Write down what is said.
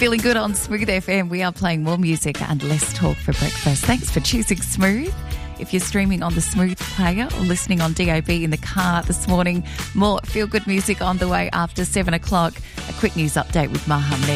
Feeling good on Smooth FM. We are playing more music and less talk for breakfast. Thanks for choosing Smooth. If you're streaming on the Smooth player or listening on DAB in the car this morning, more feel-good music on the way after 7 o'clock. A quick news update with Maham next.